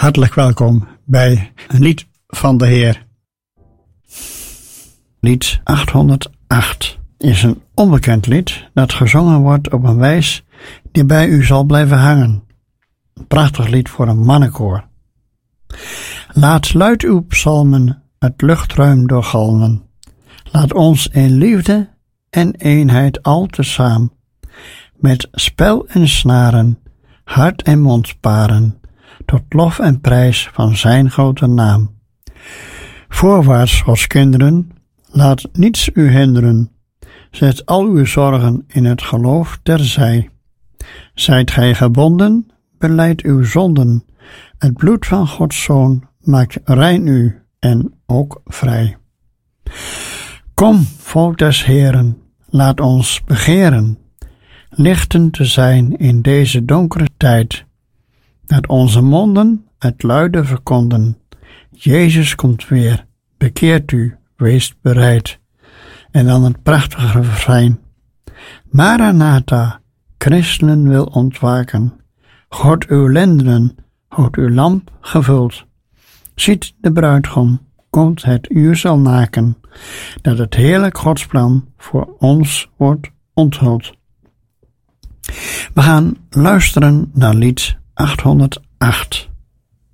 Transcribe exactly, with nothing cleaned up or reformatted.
Hartelijk welkom bij een lied van de Heer. Lied achthonderdacht is een onbekend lied dat gezongen wordt op een wijs die bij u zal blijven hangen. Een prachtig lied voor een mannenkoor. Laat luid uw psalmen het luchtruim doorgalmen. Laat ons in liefde en eenheid al tezaam, met spel en snaren, hart en mond sparen, tot lof en prijs van zijn grote naam. Voorwaarts, Gods kinderen, laat niets u hinderen. Zet al uw zorgen in het geloof terzij. Zijt gij gebonden, belijd uw zonden. Het bloed van Gods Zoon maakt rein u en ook vrij. Kom, volk des Heeren, laat ons begeren, lichten te zijn in deze donkere tijd. Dat onze monden het luide verkonden. Jezus komt weer, bekeert u, wees bereid. En dan het prachtige refrein. Maranatha, christenen wil ontwaken. God uw lendenen, houdt uw lamp gevuld. Ziet de bruidegom, komt het uur zal naken, dat het heerlijk Godsplan voor ons wordt onthuld. We gaan luisteren naar lied achthonderdacht.